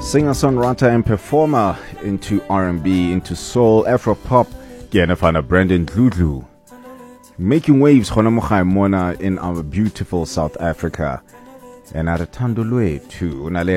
Singer-songwriter and performer into R&B, into soul, Afro-pop, Gianafana Brandon Dludlu. Making waves Mona in our beautiful South Africa. And at Tandolwe too.